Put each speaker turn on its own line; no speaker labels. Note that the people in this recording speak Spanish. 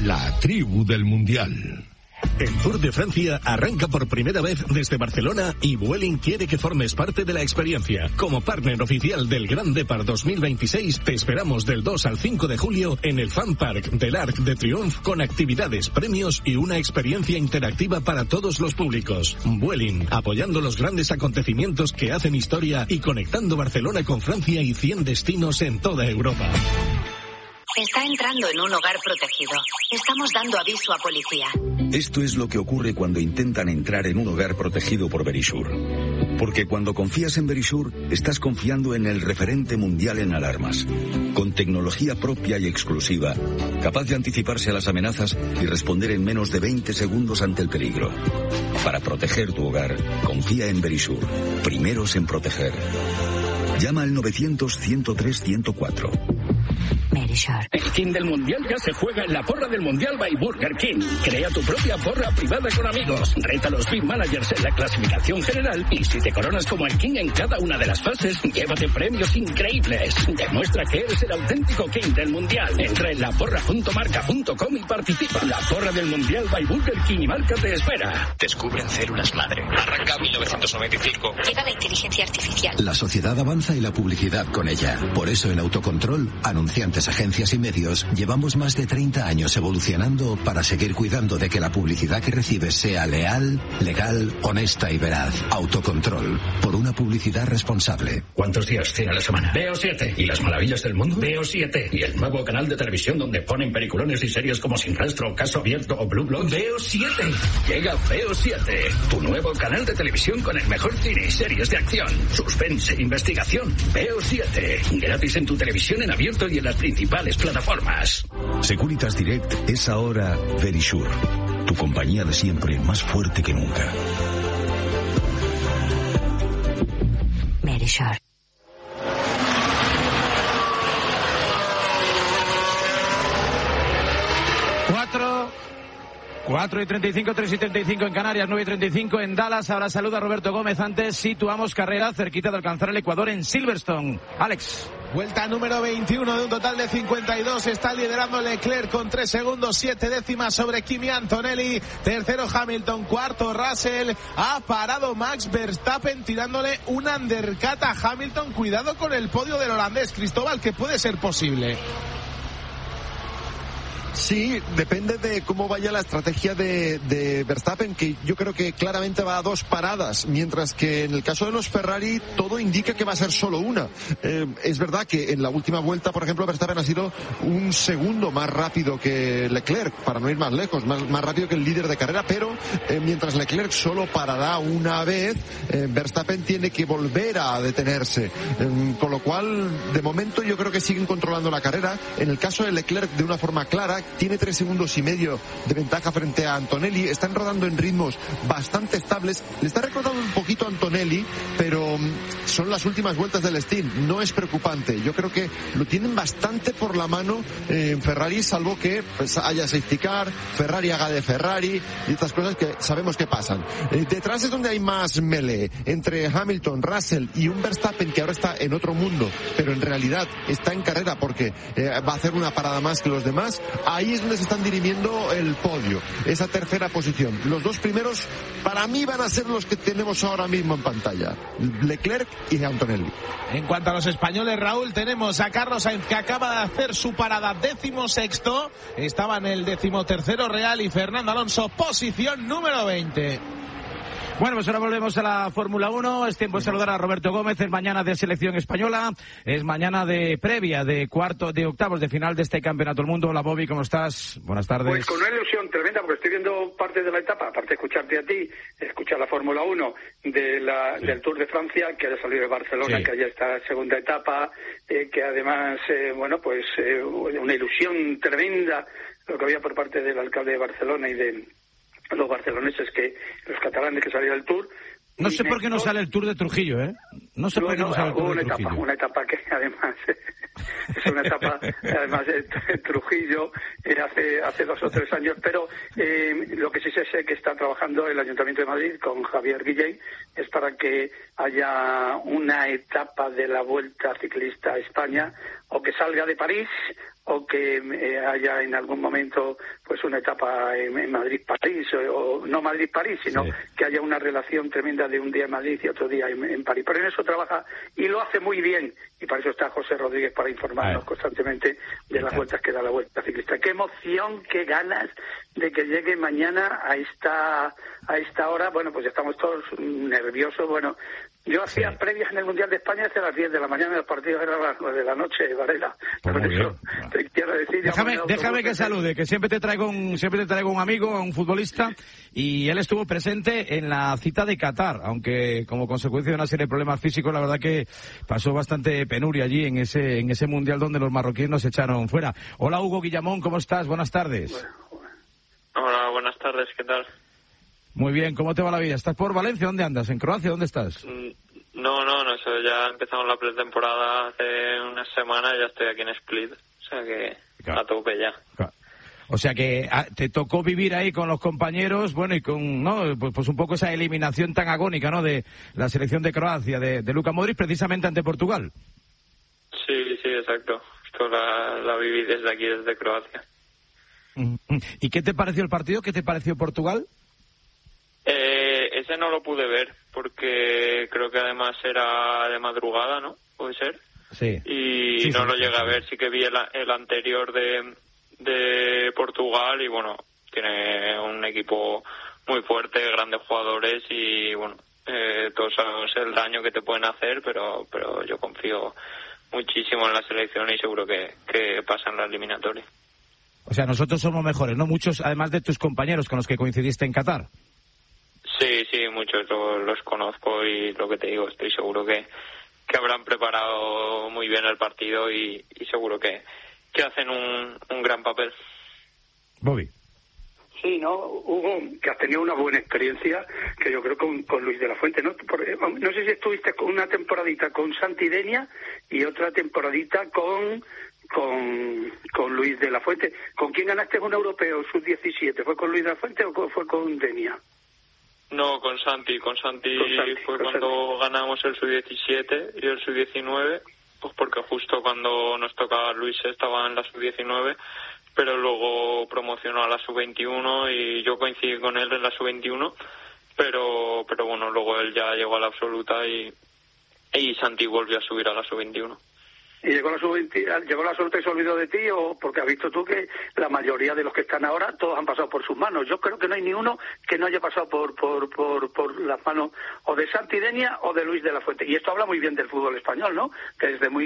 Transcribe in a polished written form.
la tribu del Mundial.
El Tour de Francia arranca por primera vez desde Barcelona y Vueling quiere que formes parte de la experiencia. Como partner oficial del Grand Depart 2026, te esperamos del 2 al 5 de julio en el Fan Park del Arc de Triomphe con actividades, premios y una experiencia interactiva para todos los públicos. Vueling, apoyando los grandes acontecimientos que hacen historia y conectando Barcelona con Francia y 100 destinos en toda Europa.
Está entrando en un hogar protegido. Estamos dando aviso a policía.
Esto es lo que ocurre cuando intentan entrar en un hogar protegido por Verisure. Porque cuando confías en Verisure, estás confiando en el referente mundial en alarmas. Con tecnología propia y exclusiva, capaz de anticiparse a las amenazas y responder en menos de 20 segundos ante el peligro. Para proteger tu hogar, confía en Verisure. Primeros en proteger. Llama al 900-103-104.
El King del Mundial ya se juega en la porra del Mundial by Burger King. Crea tu propia porra privada con amigos. Reta a los Big Managers en la clasificación general y si te coronas como el King en cada una de las fases, llévate premios increíbles. Demuestra que eres el auténtico King del Mundial. Entra en laporra.marca.com y participa. La porra del Mundial by Burger King y Marca te espera.
Descubren células madre. Arranca 1995.
Llega la inteligencia artificial.
La sociedad avanza y la publicidad con ella. Por eso en Autocontrol, anunciantes, agencias y medios, llevamos más de 30 años evolucionando para seguir cuidando de que la publicidad que recibes sea leal, legal, honesta y veraz. Autocontrol, por una publicidad responsable.
¿Cuántos días tiene la semana? Veo 7. ¿Y las maravillas del mundo? Veo 7. ¿Y el nuevo canal de televisión donde ponen peliculones y series como Sin Rastro, Caso Abierto o Blue Bloods? Veo 7. Llega Veo 7, tu nuevo canal de televisión con el mejor cine y series de acción, suspense, investigación. Veo 7. Gratis en tu televisión en abierto y en las principales plataformas.
Securitas Direct es ahora Verisure, tu compañía de siempre más fuerte que nunca.
Verisure.
Cuatro y 35, 3 y 35 en Canarias, 9 y 35 en Dallas. Ahora saluda Roberto Gómez. Antes situamos carrera cerquita de alcanzar el Ecuador en Silverstone. Alex.
Vuelta número 21 de un total de 52. Está liderando Leclerc con 3 segundos, 7 décimas sobre Kimi Antonelli. Tercero Hamilton, cuarto Russell. Ha parado Max Verstappen tirándole un undercut a Hamilton. Cuidado con el podio del holandés, Cristóbal, que puede ser posible.
Sí, depende de cómo vaya la estrategia de Verstappen, que yo creo que claramente va a 2 paradas, mientras que en el caso de los Ferrari todo indica que va a ser solo una. Es verdad que en la última vuelta, por ejemplo, Verstappen ha sido 1 segundo más rápido que Leclerc, para no ir más lejos, más rápido que el líder de carrera, pero mientras Leclerc solo parará una vez, Verstappen tiene que volver a detenerse. Con lo cual, de momento yo creo que siguen controlando la carrera. En el caso de Leclerc, de una forma clara, tiene 3 segundos y medio de ventaja frente a Antonelli. Están rodando en ritmos bastante estables. Le está recordando un poquito a Antonelli, pero son las últimas vueltas del Steam. No es preocupante. Yo creo que lo tienen bastante por la mano en Ferrari, salvo que pues, haya safety car, Ferrari haga de Ferrari y estas cosas que sabemos que pasan. Detrás es donde hay más melee entre Hamilton, Russell y un Verstappen que ahora está en otro mundo, pero en realidad está en carrera porque va a hacer una parada más que los demás. Ahí es donde se están dirimiendo el podio, esa tercera posición. Los 2 primeros para mí van a ser los que tenemos ahora mismo en pantalla, Leclerc y Antonelli.
En cuanto a los españoles, Raúl, tenemos a Carlos Sainz, que acaba de hacer su parada 16º, estaba en el 13º Real, y Fernando Alonso, posición número 20.
Bueno, pues ahora volvemos a la Fórmula 1. Es tiempo de saludar a Roberto Gómez. Es mañana de selección española. Es mañana de previa, de octavos de final de este Campeonato del Mundo. Hola, Bobby, ¿cómo estás? Buenas tardes.
Pues con una ilusión tremenda, porque estoy viendo parte de la etapa, aparte de escucharte a ti, escuchar la Fórmula 1 del Tour de Francia, que haya salido de Barcelona, sí, que haya esta segunda etapa, que además, una ilusión tremenda, lo que había por parte del alcalde de Barcelona y de los barceloneses, los catalanes que salían del Tour.
No sé por qué no sale el Tour de Trujillo, ¿eh? No sé por qué no sale el Tour de Trujillo.
Una etapa que además es una etapa, además de Trujillo, hace 2 o 3 años, pero lo que sí sé que está trabajando el Ayuntamiento de Madrid con Javier Guillén es para que haya una etapa de la Vuelta Ciclista a España, o que salga de París o que haya en algún momento pues una etapa en Madrid-París, o no Madrid-París, sino que haya una relación tremenda de un día en Madrid y otro día en París. Pero en eso trabaja y lo hace muy bien, y para eso está José Rodríguez, para informarnos constantemente de las vueltas que da la Vuelta Ciclista. Qué emoción, qué ganas de que llegue mañana a esta hora. Bueno, pues ya estamos todos nerviosos. Bueno, yo hacía previas en el Mundial de España hacia las 10 de la mañana, los partidos eran a las 9 de la noche, Varela. Por eso te quiero decir...
Déjame que salude, que siempre te traigo un amigo, un futbolista, y él estuvo presente en la cita de Qatar, aunque como consecuencia de una serie de problemas físicos, la verdad que pasó bastante penuria allí en ese Mundial donde los marroquíes nos echaron fuera. Hola Hugo Guillamón, ¿cómo estás? Buenas tardes.
Hola, buenas tardes, ¿qué tal?
Muy bien, ¿cómo te va la vida? ¿Estás por Valencia? ¿Dónde andas? ¿En Croacia? ¿Dónde estás?
No, eso ya empezamos la pretemporada hace unas semanas, ya estoy aquí en Split, o sea que a tope ya.
O sea que te tocó vivir ahí con los compañeros, bueno, y con, ¿no? Pues un poco esa eliminación tan agónica, ¿no? De la selección de Croacia, de Luka Modric, precisamente ante Portugal.
Sí, exacto. Esto la viví desde aquí, desde Croacia.
¿Y qué te pareció el partido? ¿Qué te pareció Portugal?
Ese no lo pude ver, porque creo que además era de madrugada, ¿no? ¿Puede ser?
Sí.
Y no lo llegué a ver, sí que vi el anterior de Portugal, y bueno, tiene un equipo muy fuerte, grandes jugadores, y bueno, todos sabemos el daño que te pueden hacer, pero yo confío muchísimo en la selección y seguro que pasan la eliminatoria.
O sea, nosotros somos mejores, ¿no? Muchos, además de tus compañeros con los que coincidiste en Qatar.
Sí, muchos los conozco, y lo que te digo, estoy seguro que habrán preparado muy bien el partido y seguro que hacen un gran papel.
Bobby.
Sí, ¿no, Hugo? Que has tenido una buena experiencia, que yo creo con Luis de la Fuente, ¿no? No sé si estuviste con una temporadita con Santi Denia y otra temporadita con Luis de la Fuente. ¿Con quién ganaste un europeo sub-17? ¿Fue con Luis de la Fuente o fue con Denia?
No, con Santi fue cuando ganamos el sub-17 y el sub-19, pues porque justo cuando nos tocaba Luis estaba en la sub-19, pero luego promocionó a la sub-21 y yo coincidí con él en la sub-21, pero bueno, luego él ya llegó a la absoluta y Santi volvió a subir a la sub-21.
¿Y llegó la absoluta y se olvidó de ti, o porque has visto tú que la mayoría de los que están ahora todos han pasado por sus manos? Yo creo que no hay ni uno que no haya pasado por las manos o de Santi Denia o de Luis de la Fuente. Y esto habla muy bien del fútbol español, ¿no? Que desde muy